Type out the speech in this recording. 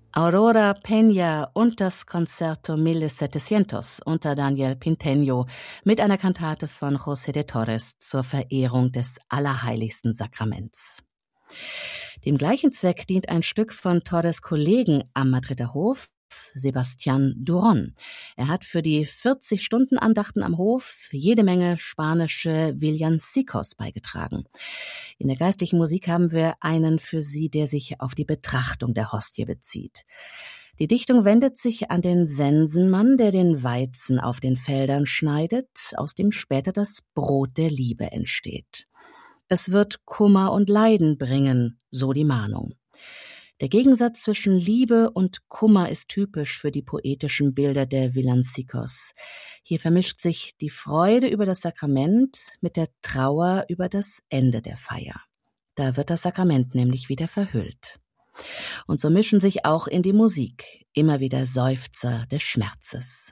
Aurora Peña und das Concerto 1700 unter Daniel Pinteño mit einer Kantate von José de Torres zur Verehrung des Allerheiligsten Sakraments. Dem gleichen Zweck dient ein Stück von Torres Kollegen am Madrider Hof, Sebastián Durón. Er hat für die 40-Stunden-Andachten am Hof jede Menge spanische Villancicos beigetragen. In der geistlichen Musik haben wir einen für Sie, der sich auf die Betrachtung der Hostie bezieht. Die Dichtung wendet sich an den Sensenmann, der den Weizen auf den Feldern schneidet, aus dem später das Brot der Liebe entsteht. Es wird Kummer und Leiden bringen, so die Mahnung. Der Gegensatz zwischen Liebe und Kummer ist typisch für die poetischen Bilder der Villancicos. Hier vermischt sich die Freude über das Sakrament mit der Trauer über das Ende der Feier. Da wird das Sakrament nämlich wieder verhüllt. Und so mischen sich auch in die Musik immer wieder Seufzer des Schmerzes.